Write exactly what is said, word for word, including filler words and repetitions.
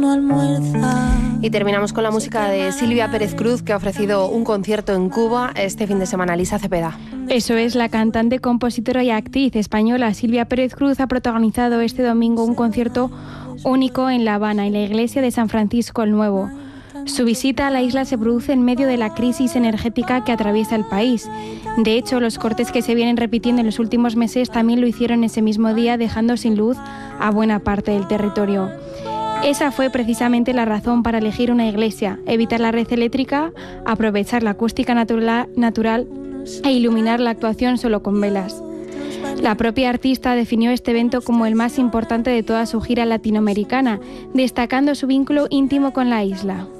no almuerza. Y terminamos con la música de Silvia Pérez Cruz, que ha ofrecido un concierto en Cuba este fin de semana. Lisa Cepeda. Eso es, la cantante, compositora y actriz española Silvia Pérez Cruz ha protagonizado este domingo un concierto único en La Habana, en la iglesia de San Francisco el Nuevo. Su visita a la isla se produce en medio de la crisis energética que atraviesa el país. De hecho, los cortes que se vienen repitiendo en los últimos meses también lo hicieron ese mismo día, dejando sin luz a buena parte del territorio. Esa fue precisamente la razón para elegir una iglesia: evitar la red eléctrica, aprovechar la acústica natural, natural e iluminar la actuación solo con velas. La propia artista definió este evento como el más importante de toda su gira latinoamericana, destacando su vínculo íntimo con la isla.